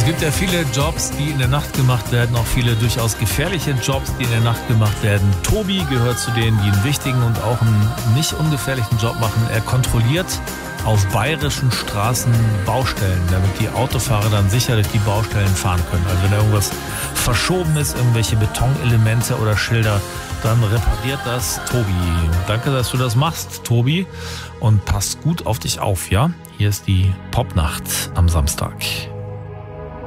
gibt ja viele Jobs, die in der Nacht gemacht werden, auch viele durchaus gefährliche Jobs, die in der Nacht gemacht werden. Tobi gehört zu denen, die einen wichtigen und auch einen nicht ungefährlichen Job machen. Er kontrolliert auf bayerischen Straßen Baustellen, damit die Autofahrer dann sicher durch die Baustellen fahren können. Also wenn da irgendwas verschoben ist, irgendwelche Betonelemente oder Schilder, dann repariert das Tobi. Danke, dass du das machst, Tobi. Und passt gut auf dich auf, ja? Hier ist die Popnacht am Samstag.